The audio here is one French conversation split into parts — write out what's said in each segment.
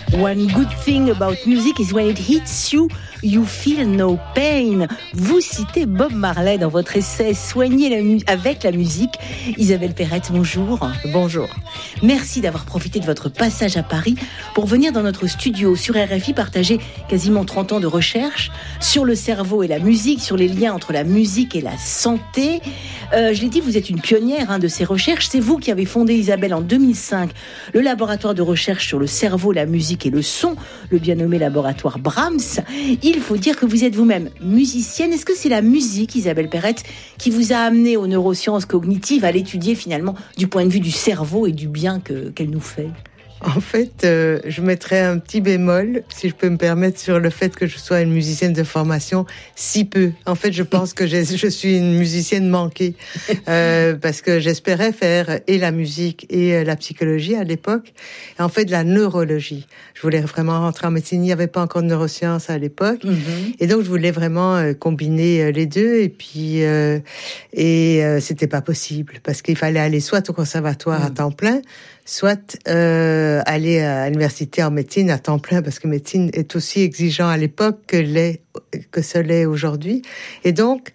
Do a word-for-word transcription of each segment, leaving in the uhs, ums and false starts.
One good thing about music is when it hits you, you feel no pain. Vous citez Bob Marley dans votre essai Soigner la mu- avec la musique. Isabelle Perrette, bonjour. Bonjour. Merci d'avoir profité de votre passage à Paris pour venir dans notre studio sur R F I partager quasiment trente ans de recherche sur le cerveau et la musique, sur les liens entre la musique et la santé. Euh, je l'ai dit, vous êtes une pionnière hein, de ces recherches. C'est vous qui avez fondé, Isabelle, en deux mille cinq, le laboratoire de recherche sur le cerveau, la musique et le son, le bien nommé laboratoire Brahms. Il faut dire que vous êtes vous-même musicienne. Est-ce que c'est la musique, Isabelle Perrette, qui vous a amené aux neurosciences cognitives, à l'étudier finalement du point de vue du cerveau et du bien que, qu'elle nous fait ? En fait, euh, je mettrais un petit bémol, si je peux me permettre, sur le fait que je sois une musicienne de formation si peu. En fait, je pense que j'ai, je suis une musicienne manquée, euh, parce que j'espérais faire et la musique et la psychologie à l'époque, et en fait de la neurologie. Je voulais vraiment rentrer en médecine, il n'y avait pas encore de neurosciences à l'époque, mm-hmm. et donc je voulais vraiment euh, combiner euh, les deux, et puis euh, et euh, c'était pas possible, parce qu'il fallait aller soit au conservatoire mm. à temps plein, soit euh, aller à l'université en médecine à temps plein, parce que médecine est aussi exigeant à l'époque que l'est, que ce l'est aujourd'hui. Et donc,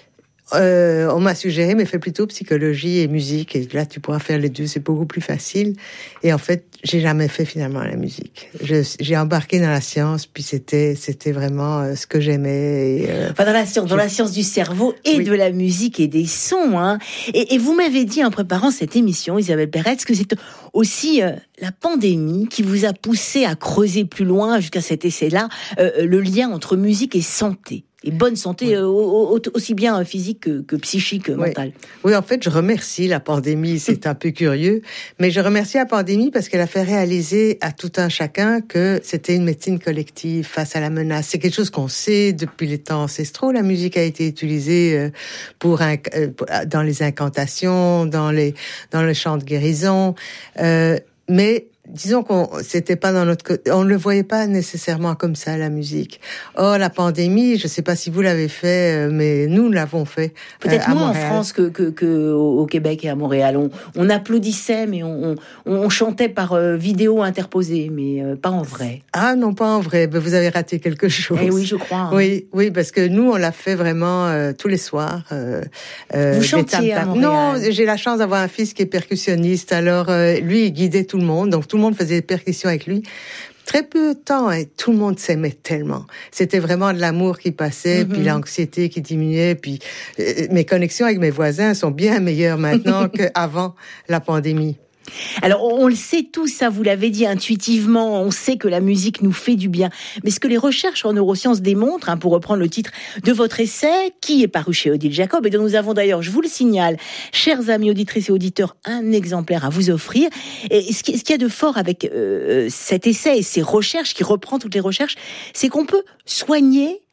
euh, on m'a suggéré, mais fais plutôt psychologie et musique, et là tu pourras faire les deux, c'est beaucoup plus facile. Et en fait, j'ai jamais fait finalement la musique. Je, j'ai embarqué dans la science, puis c'était c'était vraiment euh, ce que j'aimais. Et, euh, enfin, dans la science, dans la science du cerveau et oui. de la musique et des sons. Hein. Et, et vous m'avez dit en préparant cette émission, Isabelle Perrette, que c'est aussi euh, la pandémie qui vous a poussé à creuser plus loin jusqu'à cet essai-là, euh, le lien entre musique et santé. Et bonne santé, oui. euh, au, au, aussi bien physique que, que psychique, oui. mentale. Oui, en fait, je remercie la pandémie, c'est un peu curieux, mais je remercie la pandémie parce qu'elle a fait réaliser à tout un chacun que c'était une médecine collective face à la menace. C'est quelque chose qu'on sait depuis les temps ancestraux. La musique a été utilisée pour, un, dans les incantations, dans les dans le chant de guérison, euh, mais disons qu'on c'était pas dans notre on ne le voyait pas nécessairement comme ça la musique. Or la pandémie, je sais pas si vous l'avez fait, mais nous l'avons fait. Peut-être euh, moins en France que que, que au Québec et à Montréal. On, on applaudissait, mais on, on, on chantait par euh, vidéo interposée, mais euh, pas en vrai. Ah non, pas en vrai. Ben, vous avez raté quelque chose. Eh oui, je crois. Hein. Oui, oui, parce que nous on l'a fait vraiment euh, tous les soirs. Euh, euh, vous chantiez à Montréal? Non, j'ai la chance d'avoir un fils qui est percussionniste. Alors euh, lui, il guidait tout le monde, donc tout le monde faisait des percussions avec lui. Très peu de temps, et tout le monde s'aimait tellement. C'était vraiment de l'amour qui passait, mm-hmm. puis l'anxiété qui diminuait, puis euh, mes connexions avec mes voisins sont bien meilleures maintenant qu'avant la pandémie. Alors, on le sait tous, ça, vous l'avez dit intuitivement, on sait que la musique nous fait du bien. Mais ce que les recherches en neurosciences démontrent, hein, pour reprendre le titre de votre essai, qui est paru chez Odile Jacob, et dont nous avons d'ailleurs, je vous le signale, chers amis auditrices et auditeurs, un exemplaire à vous offrir. Et ce qu'il y a de fort avec euh, cet essai et ces recherches, qui reprend toutes les recherches, c'est qu'on peut soigner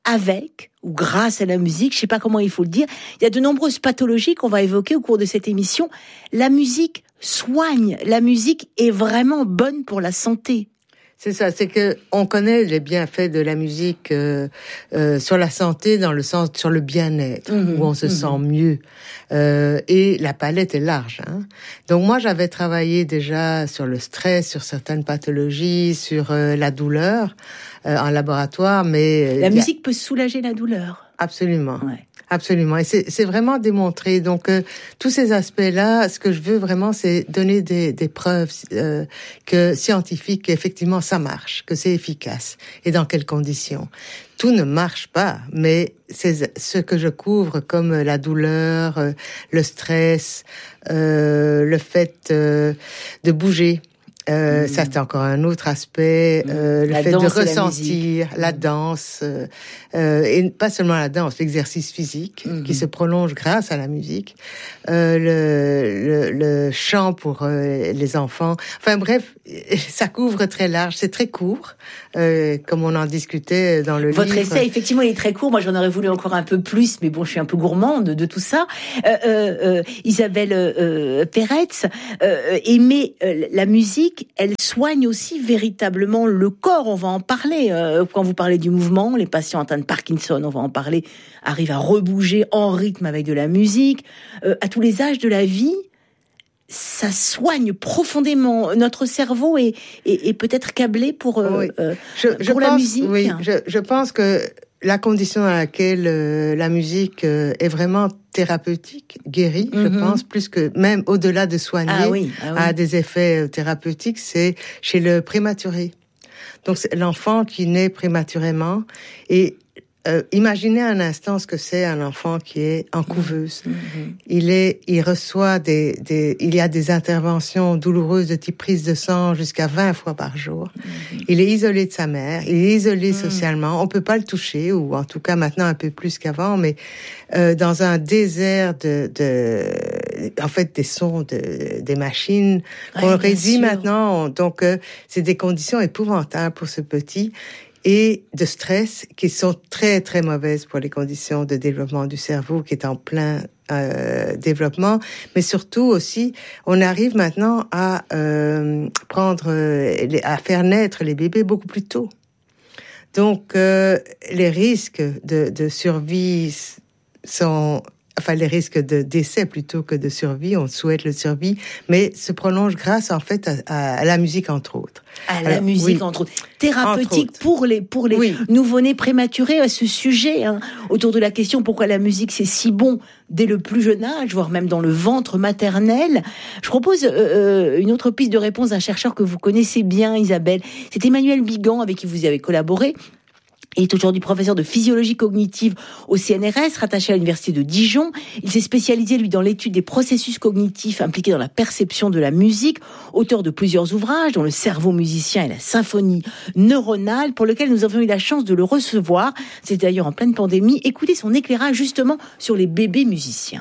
avec ou grâce à la musique, je sais pas comment il faut le dire. Il y a de nombreuses pathologies qu'on va évoquer au cours de cette émission. La musique soigne, la musique est vraiment bonne pour la santé. C'est ça, c'est que on connaît les bienfaits de la musique euh, euh, sur la santé, dans le sens sur le bien-être, mmh, où on se mmh. sent mieux. Euh, et la palette est large. Hein. Donc moi, j'avais travaillé déjà sur le stress, sur certaines pathologies, sur euh, la douleur euh, en laboratoire, mais la musique a... peut soulager la douleur. Absolument. Ouais. Absolument. Et c'est, c'est vraiment démontré. Donc, euh, tous ces aspects-là, ce que je veux vraiment, c'est donner des, des preuves euh, que scientifiques, qu'effectivement, ça marche, que c'est efficace. Et dans quelles conditions. Tout ne marche pas, mais c'est ce que je couvre comme la douleur, euh, le stress, euh, le fait euh, de bouger. Euh, mmh. Ça, c'est encore un autre aspect. Euh, le la fait de ressentir la, la danse, euh, euh, et pas seulement la danse, l'exercice physique mmh. qui se prolonge grâce à la musique, euh, le, le, le chant pour euh, les enfants. Enfin bref, ça couvre très large. C'est très court, euh, comme on en discutait dans le Votre livre. Votre essai, effectivement, il est très court. Moi, j'en aurais voulu encore un peu plus, mais bon, je suis un peu gourmande de tout ça. Euh, euh, Isabelle euh, Perrette, euh, aimer euh, la musique, elle soigne aussi véritablement le corps. On va en parler. Euh, quand vous parlez du mouvement, les patients atteints de Parkinson, on va en parler, arrivent à rebouger en rythme avec de la musique. Euh, à tous les âges de la vie, ça soigne profondément notre cerveau et, et, et peut-être câblé pour, euh, oui. euh, je, je pour pense, la musique. Oui, je, je pense que la condition dans laquelle euh, la musique euh, est vraiment thérapeutique, guérie, mm-hmm. je pense, plus que même au-delà de soigner, ah oui, ah oui. a des effets euh, thérapeutiques, c'est chez le prématuré. Donc c'est l'enfant qui naît prématurément et Euh, imaginez un instant ce que c'est un enfant qui est en couveuse. Mm-hmm. Il est, il reçoit des, des, il y a des interventions douloureuses de type prise de sang jusqu'à vingt fois par jour. Mm-hmm. Il est isolé de sa mère, il est isolé mm-hmm. socialement. On peut pas le toucher, ou en tout cas maintenant un peu plus qu'avant, mais euh, dans un désert de, de, en fait, des sons de, des machines qu'on ouais, réduit maintenant. On, donc, euh, c'est des conditions épouvantables pour ce petit. Et de stress qui sont très, très mauvaises pour les conditions de développement du cerveau qui est en plein euh, développement. Mais surtout aussi, on arrive maintenant à euh, prendre, euh, à faire naître les bébés beaucoup plus tôt. Donc, euh, les risques de, de survie sont... Enfin, les risques de décès plutôt que de survie, on souhaite le survie, mais se prolongent grâce, en fait, à, à, à la musique, entre autres. À la Alors, musique, oui. entre autres. Thérapeutique entre pour les, pour les oui. nouveau-nés prématurés, à ce sujet, hein, autour de la question pourquoi la musique, c'est si bon dès le plus jeune âge, voire même dans le ventre maternel. Je propose euh, une autre piste de réponse d'un chercheur que vous connaissez bien, Isabelle. C'est Emmanuel Bigan, avec qui vous avez collaboré. Il est aujourd'hui professeur de physiologie cognitive au C N R S, rattaché à l'université de Dijon. Il s'est spécialisé, lui, dans l'étude des processus cognitifs impliqués dans la perception de la musique, auteur de plusieurs ouvrages, dont Le cerveau musicien et la symphonie neuronale, pour lequel nous avons eu la chance de le recevoir. C'est d'ailleurs en pleine pandémie. Écoutez son éclairage, justement, sur les bébés musiciens.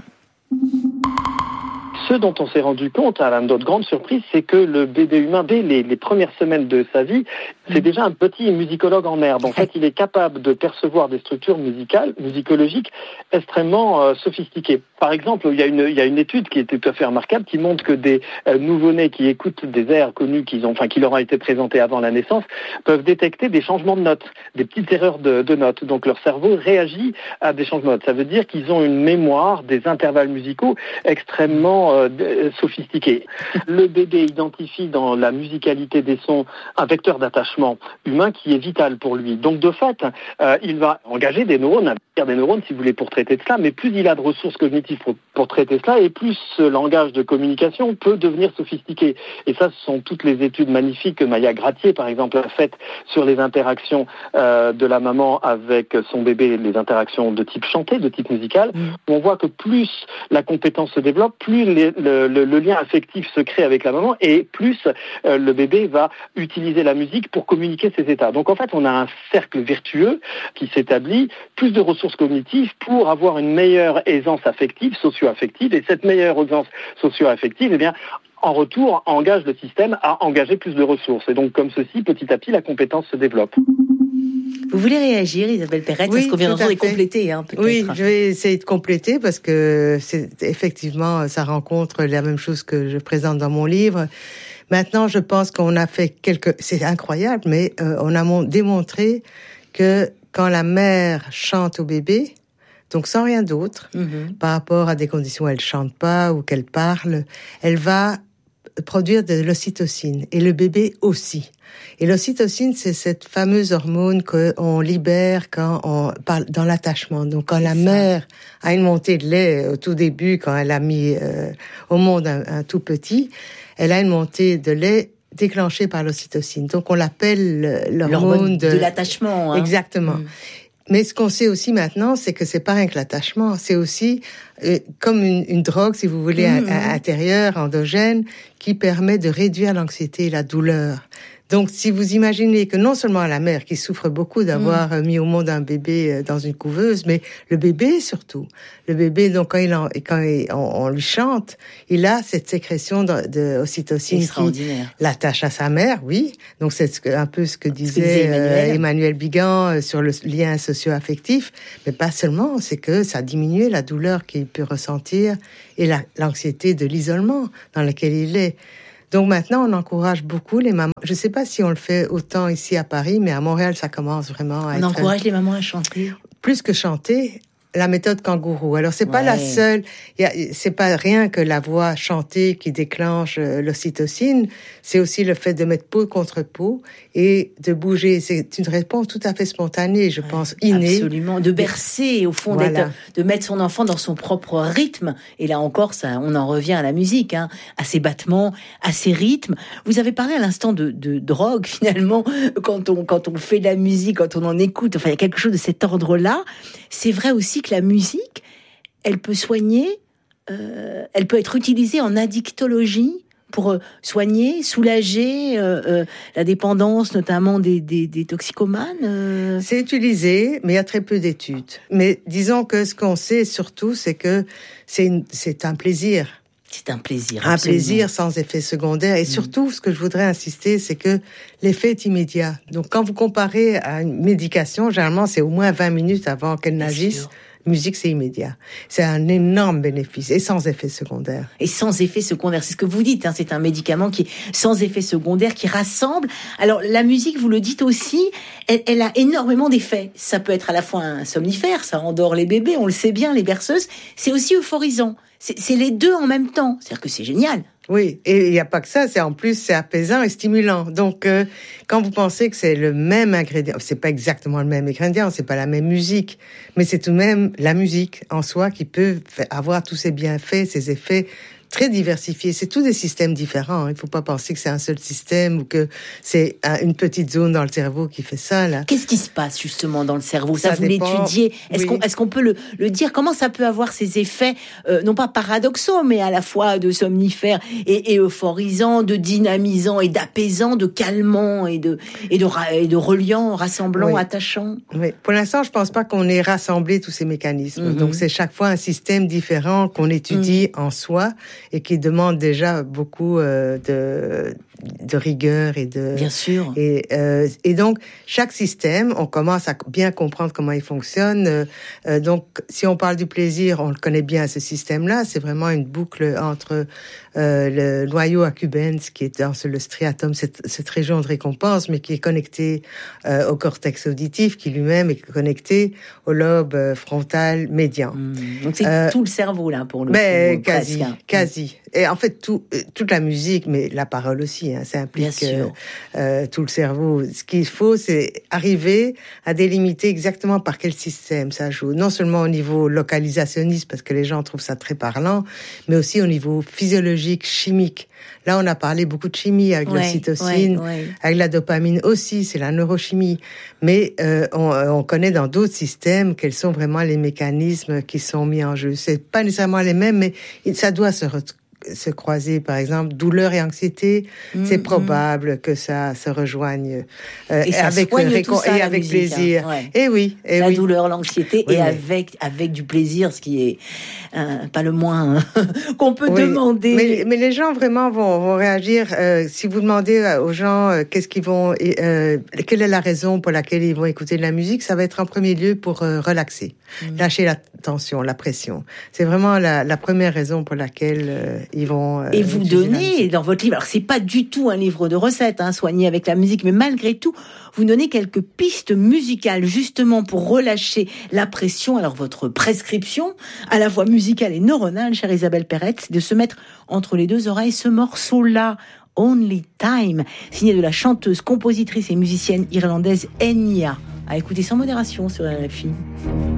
Ce dont on s'est rendu compte, à notre grande surprise, c'est que le bébé humain, dès les, les premières semaines de sa vie, c'est déjà un petit musicologue en herbe. En fait, il est capable de percevoir des structures musicales, musicologiques extrêmement euh, sophistiquées. Par exemple, il y a une, il y a une étude qui est tout à fait remarquable qui montre que des euh, nouveau-nés qui écoutent des airs connus qu'ils ont, enfin, qui leur ont été présentés avant la naissance, peuvent détecter des changements de notes, des petites erreurs de, de notes. Donc, leur cerveau réagit à des changements de notes. Ça veut dire qu'ils ont une mémoire des intervalles musicaux extrêmement euh, sophistiqués. Le bébé identifie dans la musicalité des sons un vecteur d'attachement humain qui est vital pour lui. Donc, de fait, euh, il va engager des neurones, des neurones, si vous voulez, pour traiter de cela, mais plus il a de ressources cognitives pour, pour traiter cela, et plus ce langage de communication peut devenir sophistiqué. Et ça, ce sont toutes les études magnifiques que Maya Gratier, par exemple, a faites sur les interactions euh, de la maman avec son bébé, les interactions de type chanté, de type musical. Mmh. On voit que plus la compétence se développe, plus les, le, le, le lien affectif se crée avec la maman, et plus euh, le bébé va utiliser la musique pour communiquer ses états. Donc en fait, on a un cercle vertueux qui s'établit, plus de ressources cognitives pour avoir une meilleure aisance affective, socio-affective, et cette meilleure aisance socio-affective, eh bien, en retour, engage le système à engager plus de ressources. Et donc, comme ceci, petit à petit, la compétence se développe. Vous voulez réagir, Isabelle Perrette, oui, à ce qu'on vient d'entendre et compléter, hein, peut-être. Oui, je vais essayer de compléter parce que c'est effectivement, ça rencontre la même chose que je présente dans mon livre. Maintenant, je pense qu'on a fait quelque... C'est incroyable, mais euh, on a mon... démontré que quand la mère chante au bébé, donc sans rien d'autre, mm-hmm. par rapport à des conditions où elle chante pas ou qu'elle parle, elle va produire de l'ocytocine, et le bébé aussi. Et l'ocytocine, c'est cette fameuse hormone qu'on libère quand on parle dans l'attachement. Donc, quand c'est la ça. Mère a une montée de lait au tout début, quand elle a mis euh, au monde un, un tout petit, elle a une montée de lait déclenchée par l'ocytocine. Donc, on l'appelle l'hormone, l'hormone de... de l'attachement. Hein. Exactement. Mm. Mais ce qu'on sait aussi maintenant, c'est que c'est pas rien que l'attachement, c'est aussi euh, comme une, une drogue, si vous voulez, mmh. à, à, intérieure, endogène, qui permet de réduire l'anxiété et la douleur. Donc, si vous imaginez que non seulement la mère qui souffre beaucoup d'avoir mmh. mis au monde un bébé dans une couveuse, mais le bébé surtout. Le bébé, donc, quand il en, quand il, on, on lui chante, il a cette sécrétion de, de ocytocine qui l'attache à sa mère, oui. Donc, c'est ce que, un peu ce que disait, disait Emmanuel. Euh, Emmanuel Bigan euh, sur le lien socio-affectif. Mais pas seulement, c'est que ça a diminué la douleur qu'il peut ressentir et la, l'anxiété de l'isolement dans lequel il est. Donc maintenant, on encourage beaucoup les mamans. Je ne sais pas si on le fait autant ici à Paris, mais à Montréal, ça commence vraiment à on être... On encourage les mamans à chanter. Plus que chanter, la méthode kangourou. Alors c'est pas ouais. la seule, y a, c'est pas rien que la voix chantée qui déclenche l'ocytocine, c'est aussi le fait de mettre peau contre peau et de bouger. C'est une réponse tout à fait spontanée, je ouais, pense, innée. Absolument, de bercer au fond, voilà. de mettre son enfant dans son propre rythme. Et là encore, ça, on en revient à la musique, hein, à ses battements, à ses rythmes. Vous avez parlé à l'instant de, de drogue finalement quand on quand on fait de la musique, quand on en écoute. Enfin, il y a quelque chose de cet ordre-là. C'est vrai aussi que la musique, elle peut soigner, euh, elle peut être utilisée en addictologie pour euh, soigner, soulager euh, euh, la dépendance, notamment des, des, des toxicomanes. Euh... C'est utilisé, mais il y a très peu d'études. Mais disons que ce qu'on sait surtout, c'est que c'est, une, c'est un plaisir. C'est un plaisir. Un absolument. plaisir sans effet secondaire. Et mmh. surtout, ce que je voudrais insister, c'est que l'effet est immédiat. Donc, quand vous comparez à une médication, généralement, c'est au moins vingt minutes avant qu'elle n'agisse. Musique, c'est immédiat. C'est un énorme bénéfice et sans effet secondaire. Et sans effet secondaire, c'est ce que vous dites, hein, c'est un médicament qui est sans effet secondaire, qui rassemble. Alors, la musique, vous le dites aussi, elle, elle a énormément d'effets. Ça peut être à la fois un somnifère, ça endort les bébés, on le sait bien, les berceuses. C'est aussi euphorisant. C'est, c'est les deux en même temps. C'est-à-dire que c'est génial. Oui, et il n'y a pas que ça, c'est en plus, c'est apaisant et stimulant. Donc, euh, quand vous pensez que c'est le même ingrédient, c'est pas exactement le même ingrédient, c'est pas la même musique, mais c'est tout de même la musique en soi qui peut avoir tous ses bienfaits, ses effets très diversifiés. C'est tous des systèmes différents. Il ne faut pas penser que c'est un seul système ou que c'est une petite zone dans le cerveau qui fait ça, là. Qu'est-ce qui se passe, justement, dans le cerveau? Ça, ça vous dépend. l'étudiez. Est-ce, oui. qu'on, est-ce qu'on peut le, le dire? Comment ça peut avoir ces effets, euh, non pas paradoxaux, mais à la fois de somnifères et, et euphorisants, de dynamisants et d'apaisants, de calmants et de, et de, et de reliants, rassemblants, oui. attachants? Oui. Pour l'instant, je ne pense pas qu'on ait rassemblé tous ces mécanismes. Mm-hmm. Donc, c'est chaque fois un système différent qu'on étudie mm-hmm. en soi et qui demande déjà beaucoup euh, de, de rigueur et de... Bien sûr. Et, euh, et donc, chaque système, on commence à bien comprendre comment il fonctionne. Euh, donc, si on parle du plaisir, on le connaît bien, ce système-là. C'est vraiment une boucle entre euh, le noyau accumbens, qui est dans le striatum, cette, cette région de récompense, mais qui est connectée euh, au cortex auditif, qui lui-même est connecté au lobe frontal médian. Mmh. Donc, c'est euh, tout le cerveau, là, pour le mais coup. Quasi, presque. quasi. Et en fait, tout, toute la musique, mais la parole aussi, hein, ça implique euh, euh, tout le cerveau. Ce qu'il faut, c'est arriver à délimiter exactement par quel système ça joue. Non seulement au niveau localisationniste, parce que les gens trouvent ça très parlant, mais aussi au niveau physiologique, chimique. Là, on a parlé beaucoup de chimie avec ouais, l'ocytocine, ouais, ouais. avec la dopamine aussi, c'est la neurochimie. Mais euh, on, on connaît dans d'autres systèmes quels sont vraiment les mécanismes qui sont mis en jeu. C'est pas nécessairement les mêmes, mais ça doit se retrouver. se croiser, par exemple, douleur et anxiété, mmh, c'est probable mmh. que ça se rejoigne euh, et ça avec récon- et avec musique, plaisir. Hein, ouais. Et oui, et la oui. douleur, l'anxiété, oui, et oui. avec avec du plaisir, ce qui est euh, pas le moins qu'on peut oui. demander. Mais, mais les gens vraiment vont, vont réagir. Euh, si vous demandez aux gens euh, qu'est-ce qu'ils vont, euh, quelle est la raison pour laquelle ils vont écouter de la musique, ça va être en premier lieu pour euh, relaxer, mmh. lâcher la tension, la pression. C'est vraiment la, la première raison pour laquelle euh, ils vont. Euh, et vous donnez dans votre livre, alors c'est pas du tout un livre de recettes, hein, soigner avec la musique, mais malgré tout, vous donnez quelques pistes musicales justement pour relâcher la pression. Alors votre prescription, à la fois musicale et neuronale, chère Isabelle Perrette, c'est de se mettre entre les deux oreilles ce morceau-là, Only Time, signé de la chanteuse, compositrice et musicienne irlandaise Enya, à écouter sans modération sur R F I.